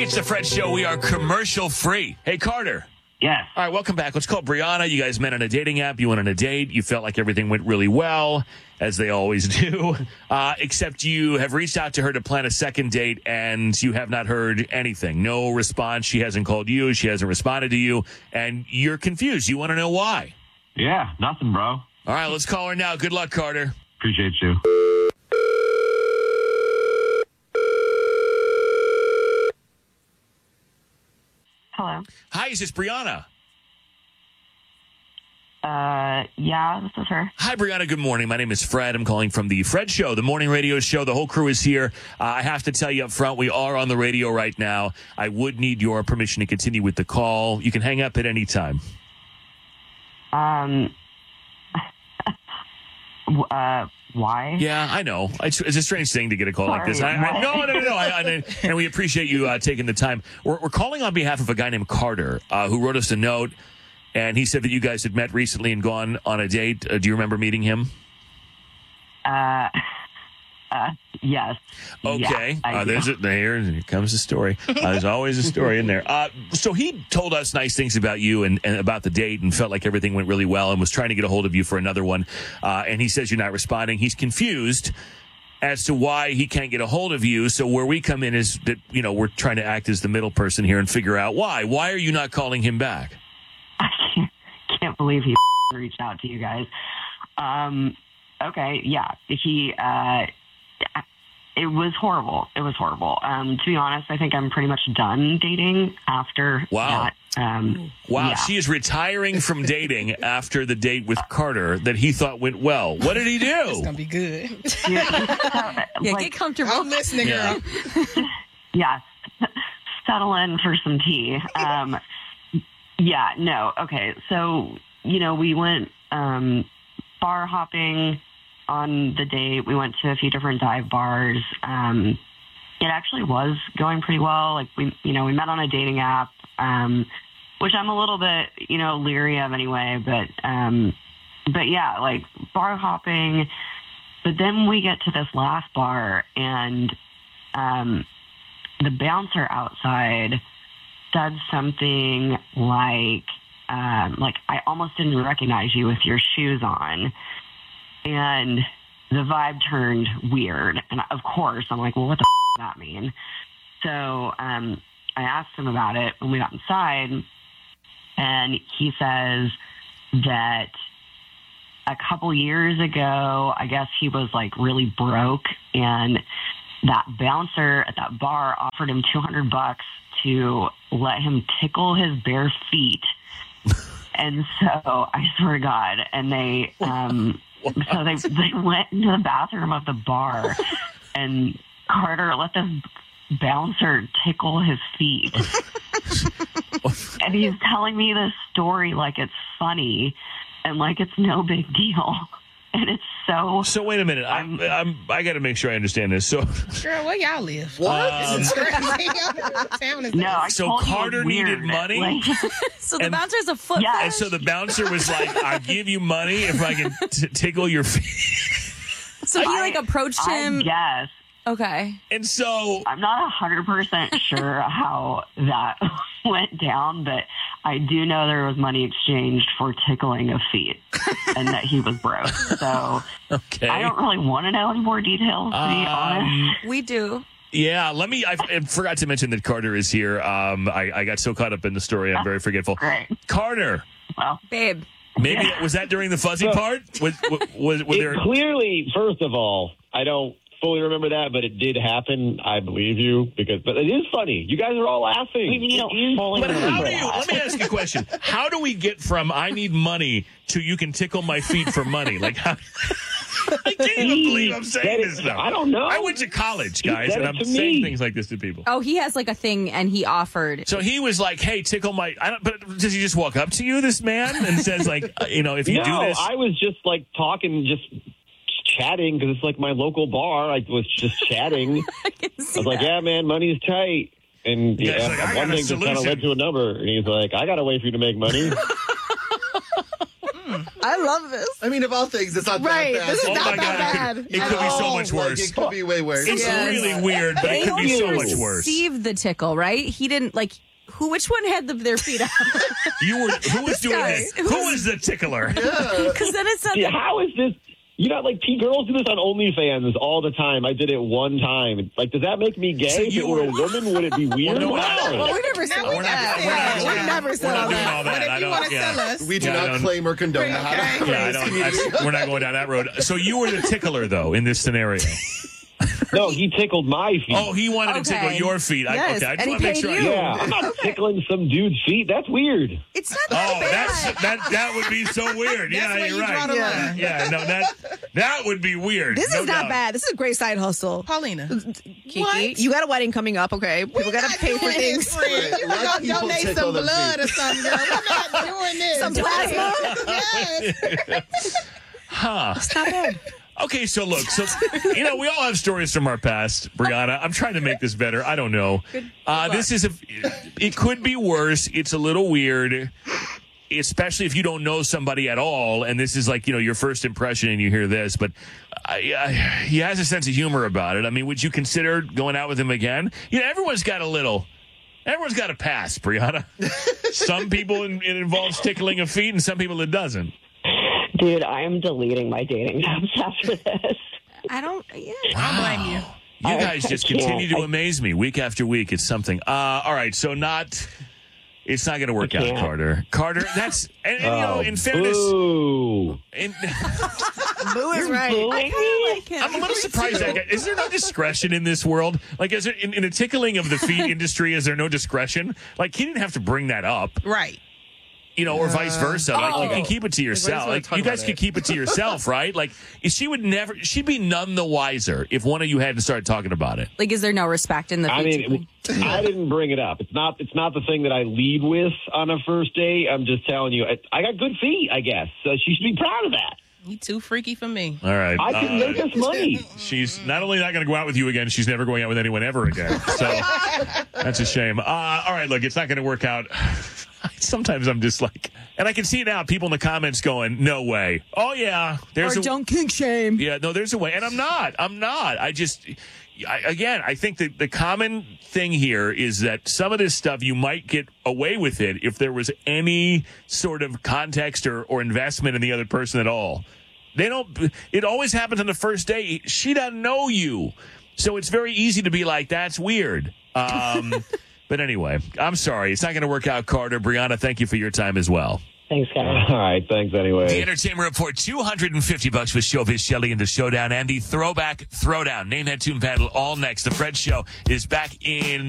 It's the Fred Show. We are commercial free. Hey, Carter. Yes. All right, welcome back. Let's call Brianna. You guys met on a dating app. You went on a date. You felt like everything went really well, as they always do, except you have reached out to her to plan a second date, and you have not heard anything. No response. She hasn't called you. She hasn't responded to you, and you're confused. You want to know why. Yeah, nothing, bro. All right, let's call her now. Good luck, Carter. Appreciate you. Hello. Hi, is this Brianna? Yeah, this is her. Hi, Brianna. Good morning. My name is Fred. I'm calling from the Fred Show, the morning radio show. The whole crew is here. I have to tell you up front, we are on the radio right now. I would need your permission to continue with the call. You can hang up at any time. Why? Yeah, I know. It's a strange thing to get a call like this. Sorry, No. And we appreciate you taking the time. We're calling on behalf of a guy named Carter who wrote us a note, and he said that you guys had met recently and gone on a date. Do you remember meeting him? Yes. Okay. Yeah, Here comes the story. There's always a story in there. So he told us nice things about you and about the date and felt like everything went really well and was trying to get a hold of you for another one. And he says you're not responding. He's confused as to why he can't get a hold of you. So where we come in is that, we're trying to act as the middle person here and figure out why. Why are you not calling him back? I can't believe he reached out to you guys. Okay. Yeah. It was horrible. It was horrible. To be honest, I think I'm pretty much done dating after Wow. that. Wow, yeah. she is retiring from dating after the date with Carter that he thought went well. What did he do? It's gonna be good. Yeah, Get comfortable. I'm listening, girl. Yeah. Settle in for some tea. Yeah, no. Okay. So, we went bar hopping on the date. We went to a few different dive bars. It actually was going pretty well. Like we met on a dating app, which I'm a little bit, leery of anyway, but yeah, like bar hopping. But then we get to this last bar and, the bouncer outside said something like, I almost didn't recognize you with your shoes on. And the vibe turned weird. And of course, I'm like, well, what the does that mean? So I asked him about it when we got inside. And he says that a couple years ago, I guess he was like really broke. And that bouncer at that bar offered him $200 to let him tickle his bare feet. And so I swear to God, and they, so they went into the bathroom of the bar, and Carter let this bouncer tickle his feet. And he's telling me this story like it's funny and like it's no big deal. And it's so... So wait a minute. I got to make sure I understand this. So, Girl, where y'all live? What? This is crazy. What town is No, this? so Carter needed money? Like, So the And- bouncer's a foot Yeah. and so the bouncer was like, I'll give you money if I can tickle your feet. So he approached him. I guess. Okay. And so... I'm not 100% sure how that went down, but I do know there was money exchanged for tickling of feet and that he was broke. So Okay. I don't really want to know any more details, to be honest. We do. Yeah, I forgot to mention that Carter is here. I got so caught up in the story, I'm very forgetful. Great. Carter, Well, Babe. maybe was that during the fuzzy part? Was there? Clearly, first of all, I don't fully remember that, but it did happen. I believe you but it is funny. You guys are all laughing. you don't fully But how remember do you? that. Let me ask you a question. How do we get from I need money to you can tickle my feet for money? Like how? I can't even believe I'm saying this now. I don't know. I went to college, guys, said and it I'm to saying me. things like this to people. Oh, he has like a thing and he offered. So he was like, "Hey, tickle my." But does he just walk up to you, this man, and says like, if you do No, this? I was just like talking, just chatting because it's like my local bar. I was just chatting. I can I see was like, that. yeah, man, money's tight. And Yeah, it's like, I got one a thing just kind of solution. led to another. And he's like, I got a way for you to make money. I love this. I mean, of all things, it's not Right, that bad. this is Oh not my that God, bad. it could be so much Like, worse. it could be way worse. It's Yes. really weird, but it could be so much worse. Receive the tickle, right? He didn't like. Which one had their feet up? Who was doing guy. this? Who was the tickler? Because then it's not. Yeah, how is this? You know, like, girls do this on OnlyFans all the time. I did it one time. Like, does that make me gay? So If you it were a were- woman, would it be weird? no, Well, we never said We're not that. going- We never said we're not all doing that. all that. But if I you don't- want to yeah. tell us, We do Yeah, I not don't- claim or condone that. Yeah, I don't. We're not going down that road. So you were the tickler, though, in this scenario. No, he tickled my feet. Oh, he wanted to tickle Okay. your feet. Yes, I just and he want to make paid sure. you. Yeah, I'm not tickling some dude's feet. That's weird. It's not that Oh, bad. that would be so weird. that's Yeah, where you're you draw right. the Yeah. line. Yeah, no, that would be weird. This no is not doubt. bad. This is a great side hustle. Paulina. Kiki, What? you got a wedding coming up, okay? People got to pay for things. You Let gonna people donate tickle some them blood feet. or something, girl. We're not doing this. Some plasma. Yes. Huh. It's not bad. Okay, so look, we all have stories from our past, Brianna. I'm trying to make this better. I don't know. This is it could be worse. It's a little weird, especially if you don't know somebody at all, and this is like, your first impression and you hear this, but he has a sense of humor about it. I mean, would you consider going out with him again? Everyone's got a pass, Brianna. Some people it involves tickling a feet, and some people it doesn't. Dude, I am deleting my dating apps after this. I don't. Yeah. I don't blame you. You guys just continue to amaze me week after week. It's something. All right, so it's not going to work out, can't. Carter. Carter, that's and in fairness, Ooh. Boo is right. I'm a little surprised that guy. Is there no discretion in this world? Like, is there in the tickling of the feet industry? Is there no discretion? Like, he didn't have to bring that up. Right. Or vice versa. Like, you can keep it to yourself. wanna Like, talk you guys about could it. keep it to yourself, right? Like, she'd be none the wiser if one of you hadn't started talking about it. Like, is there no respect in the? I feet mean, tickling? I didn't bring it up. It's not the thing that I lead with on a first date. I'm just telling you, I got good feet, I guess. So she should be proud of that. You too freaky for me. All right. I can make us money. She's not only not going to go out with you again, she's never going out with anyone ever again. So that's a shame. All right, look, it's not going to work out. Sometimes I'm just like, and I can see now people in the comments going, no way. Oh, yeah. There's Or don't kink shame. Yeah, no, there's a way. And I'm not. I think that the common thing here is that some of this stuff, you might get away with it if there was any sort of context or investment in the other person at all. It always happens on the first date. She doesn't know you. So it's very easy to be like, that's weird. But anyway, I'm sorry. It's not going to work out, Carter. Brianna, thank you for your time as well. Thanks, guys. All right, thanks anyway. The Entertainment Report, $250 with Showbiz Shelley in the Showdown and the Throwback Throwdown. Name that tune battle all next. The Fred Show is back in